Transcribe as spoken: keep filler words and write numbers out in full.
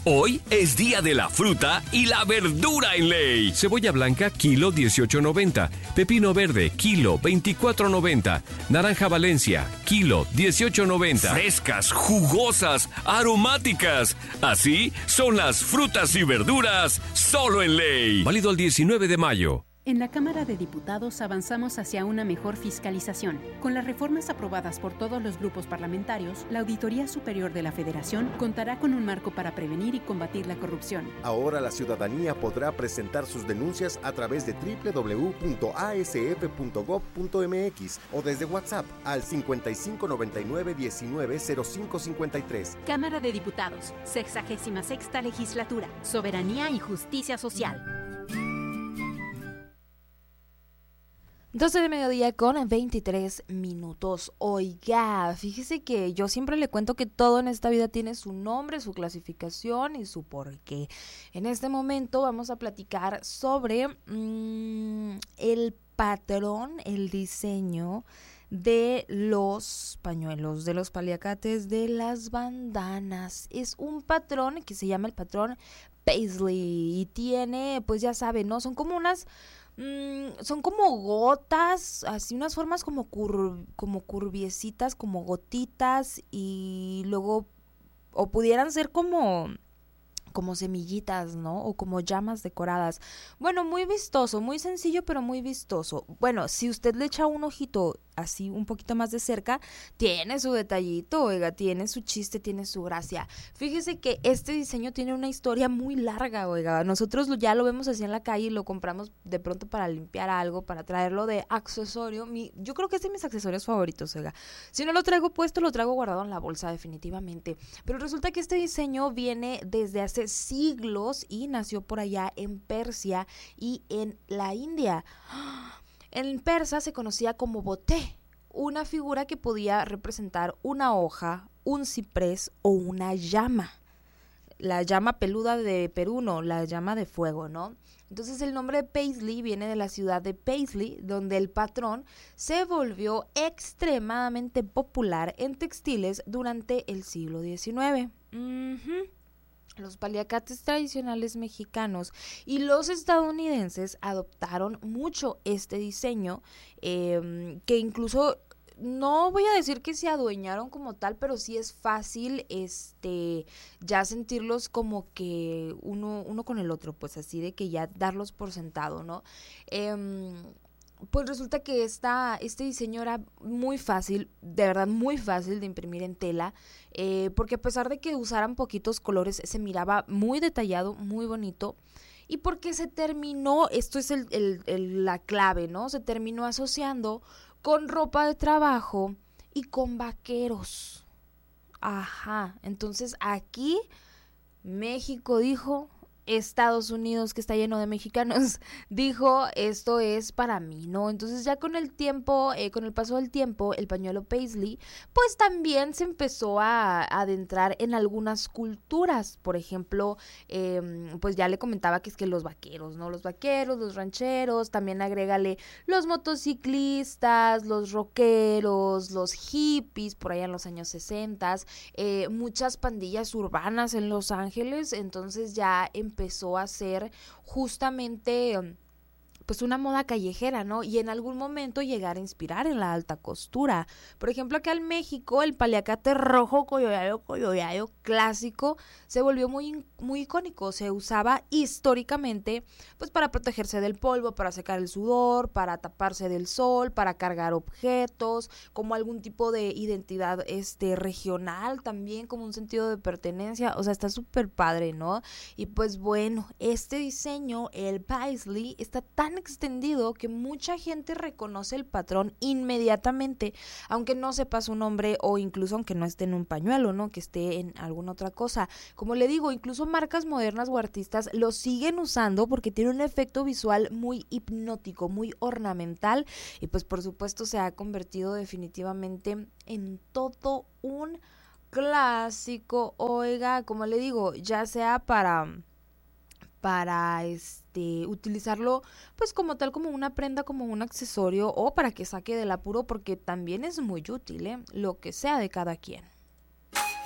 Hoy es día de la fruta y la verdura en ley. Cebolla blanca, kilo dieciocho noventa. Pepino verde, kilo veinticuatro noventa. Naranja Valencia, kilo dieciocho noventa. Frescas, jugosas, aromáticas. Así son las frutas y verduras solo en ley. Válido el diecinueve de mayo. En la Cámara de Diputados avanzamos hacia una mejor fiscalización. Con las reformas aprobadas por todos los grupos parlamentarios, la Auditoría Superior de la Federación contará con un marco para prevenir y combatir la corrupción. Ahora la ciudadanía podrá presentar sus denuncias a través de doble u doble u doble u punto a s f punto gob punto m x o desde WhatsApp al cincuenta y cinco noventa y nueve diecinueve cero cinco cincuenta y tres. Cámara de Diputados, sexagésima sexta Legislatura, Soberanía y Justicia Social. doce de mediodía con veintitrés minutos. Oiga, fíjese que yo siempre le cuento que todo en esta vida tiene su nombre, su clasificación y su porqué. En este momento vamos a platicar sobre mmm, el patrón, el diseño de los pañuelos, de los paliacates, de las bandanas. Es un patrón que se llama el patrón Paisley y tiene, pues ya saben, ¿no? Son como unas... Mm, son como gotas, así unas formas como cur, como curviecitas, como gotitas y luego, o pudieran ser como, como semillitas, ¿no? O como llamas decoradas. Bueno, muy vistoso, muy sencillo, pero muy vistoso. Bueno, si usted le echa un ojito así un poquito más de cerca, tiene su detallito, oiga, tiene su chiste, tiene su gracia. Fíjese que este diseño tiene una historia muy larga, oiga, nosotros ya lo vemos así en la calle y lo compramos de pronto para limpiar algo, para traerlo de accesorio. Mi, yo creo que es de mis accesorios favoritos, oiga. Si no lo traigo puesto, lo traigo guardado en la bolsa definitivamente. Pero resulta que este diseño viene desde hace siglos y nació por allá en Persia y en la India. En persa se conocía como boté, una figura que podía representar una hoja, un ciprés o una llama. La llama peluda de Perú, no, la llama de fuego, ¿no? Entonces el nombre de Paisley viene de la ciudad de Paisley, donde el patrón se volvió extremadamente popular en textiles durante el siglo diecinueve. Uh-huh. Los paliacates tradicionales mexicanos y los estadounidenses adoptaron mucho este diseño, eh, que incluso no voy a decir que se adueñaron como tal, pero sí es fácil este ya sentirlos como que uno, uno con el otro, pues así de que ya darlos por sentado, ¿no? Eh, Pues resulta que esta, este diseño era muy fácil, de verdad muy fácil de imprimir en tela, eh, porque a pesar de que usaran poquitos colores, se miraba muy detallado, muy bonito, y porque se terminó, esto es el, el, el, la clave, ¿no? Se terminó asociando con ropa de trabajo y con vaqueros. Ajá, entonces aquí México dijo... Estados Unidos, que está lleno de mexicanos, dijo, esto es para mí, ¿no? Entonces ya con el tiempo, eh, con el paso del tiempo, el pañuelo Paisley, pues también se empezó a, a adentrar en algunas culturas. Por ejemplo, eh, pues ya le comentaba que es que los vaqueros, ¿no? Los vaqueros, los rancheros, también agrégale los motociclistas, los rockeros, los hippies, por allá en los años sesenta, eh, muchas pandillas urbanas en Los Ángeles, entonces ya empezó empezó a ser justamente pues una moda callejera, ¿no? Y en algún momento llegar a inspirar en la alta costura. Por ejemplo, acá en México, el paliacate rojo coyoyayo, coyoyayo clásico se volvió muy, muy icónico. Se usaba históricamente, pues para protegerse del polvo, para secar el sudor, para taparse del sol, para cargar objetos, como algún tipo de identidad este regional también, como un sentido de pertenencia. O sea, está súper padre, ¿no? Y pues bueno, este diseño, el Paisley, está tan extendido que mucha gente reconoce el patrón inmediatamente, aunque no sepa su nombre o incluso aunque no esté en un pañuelo, ¿no? Que esté en alguna otra cosa. Como le digo, incluso marcas modernas o artistas lo siguen usando porque tiene un efecto visual muy hipnótico, muy ornamental y pues por supuesto se ha convertido definitivamente en todo un clásico. Oiga, como le digo, ya sea para... para este utilizarlo pues como tal, como una prenda, como un accesorio o para que saque del apuro, porque también es muy útil, ¿eh? Lo que sea de cada quien.